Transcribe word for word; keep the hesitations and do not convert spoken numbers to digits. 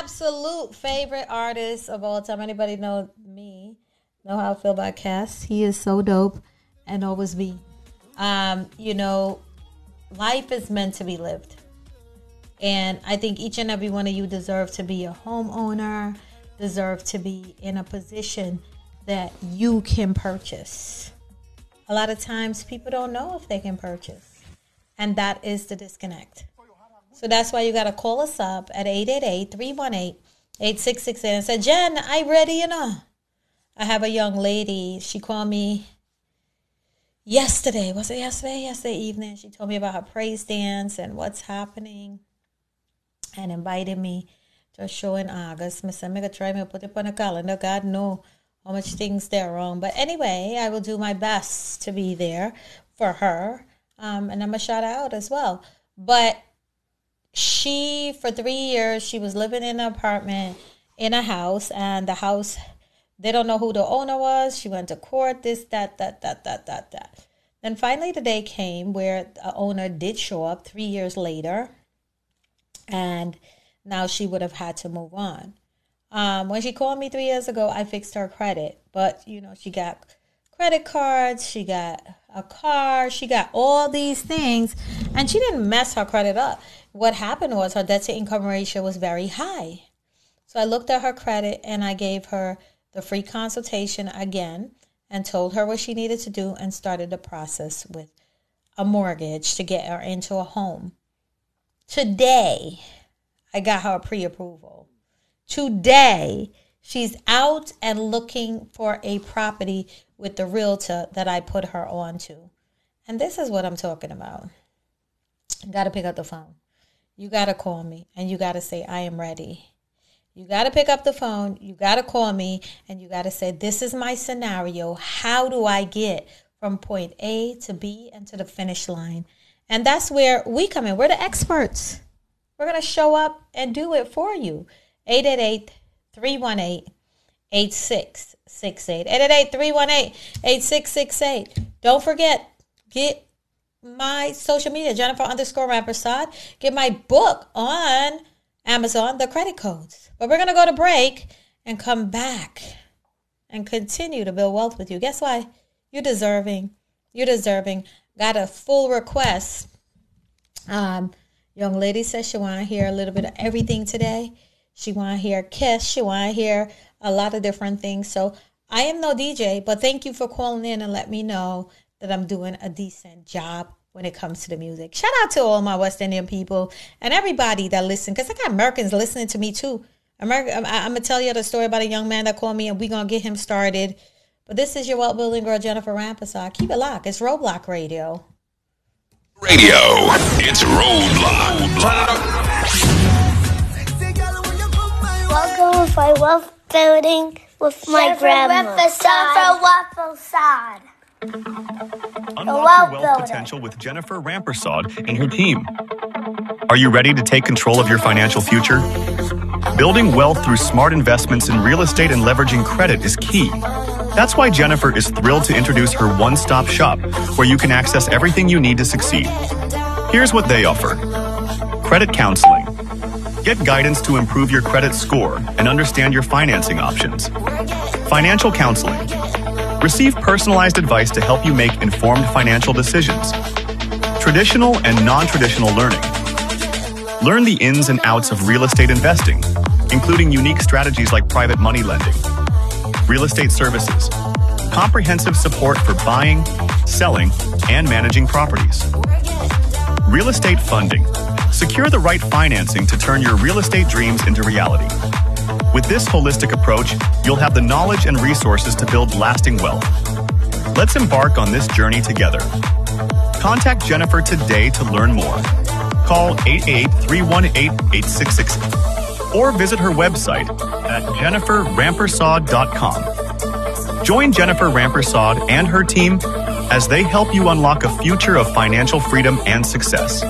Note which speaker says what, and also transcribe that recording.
Speaker 1: absolute favorite artist of all time. Anybody know me? Know how I feel about Cass? He is so dope and always be. Um, you know, life is meant to be lived. And I think each and every one of you deserve to be a homeowner, deserve to be in a position that you can purchase. A lot of times people don't know if they can purchase. And that is the disconnect. So that's why you got to call us up at eight eight eight, three one eight, eight six six eight and say, Jen, I ready, you know. I have a young lady. She called me yesterday. Was it yesterday? Yesterday evening. She told me about her praise dance and what's happening and invited me to a show in August. I said, I'm going to try to put it on the calendar. God knows how much things there wrong. But anyway, I will do my best to be there for her. Um, and I'm going to shout out as well. But she, for three years, she was living in an apartment in a house. And the house, they don't know who the owner was. She went to court, this, that, that, that, that, that, that. Then finally the day came where the owner did show up three years later. And now she would have had to move on. Um, when she called me three years ago, I fixed her credit. But, you know, she got credit cards, she got a car, she got all these things. And she didn't mess her credit up. What happened was her debt to income ratio was very high. So I looked at her credit and I gave her the free consultation again and told her what she needed to do and started the process with a mortgage to get her into a home. Today, I got her pre-approval. Today, she's out and looking for a property with the realtor that I put her on to. And this is what I'm talking about. You got to pick up the phone. You got to call me and you got to say, I am ready. You got to pick up the phone. You got to call me and you got to say, this is my scenario. How do I get from point A to B and to the finish line? And that's where we come in. We're the experts. We're going to show up and do it for you. eight eight eight, three one eight, eight six six eight. eight eight eight, three one eight, eight six six eight. Don't forget, get my social media, Jennifer underscore Rampersad. Get my book on Amazon, The Credit Codes. But we're going to go to break and come back and continue to build wealth with you. Guess what? You're deserving. You're deserving. Got a full request. Um, young lady says she want to hear a little bit of everything today. She want to hear Kiss. She want to hear a lot of different things. So I am no D J, but thank you for calling in and let me know that I'm doing a decent job when it comes to the music. Shout out to all my West Indian people and everybody that listen, because I got Americans listening to me too. America, I'm, I'm going to tell you the story about a young man that called me and we're going to get him started. But this is your wealth building girl, Jennifer Rampersad. Keep it locked. It's Roadblock Radio.
Speaker 2: Radio. It's Roadblock.
Speaker 3: Welcome to my wealth building with my
Speaker 4: Jennifer
Speaker 3: grandma.
Speaker 4: Rampersad.
Speaker 5: Unlock your wealth potential with Jennifer Rampersad and her team. Are you ready to take control of your financial future? Building wealth through smart investments in real estate and leveraging credit is key. That's why Jennifer is thrilled to introduce her one-stop shop, where you can access everything you need to succeed. Here's what they offer. Credit counseling. Get guidance to improve your credit score and understand your financing options. Financial counseling. Receive personalized advice to help you make informed financial decisions. Traditional and non-traditional learning. Learn the ins and outs of real estate investing, including unique strategies like private money lending. Real estate services. Comprehensive support for buying, selling, and managing properties. Real estate funding. Secure the right financing to turn your real estate dreams into reality. With this holistic approach, you'll have the knowledge and resources to build lasting wealth. Let's embark on this journey together. Contact Jennifer today to learn more. Call eight eight eight, three one eight, eight six six eight or visit her website at jennifer rampersad dot com. Join Jennifer Rampersad and her team as they help you unlock a future of financial freedom and success.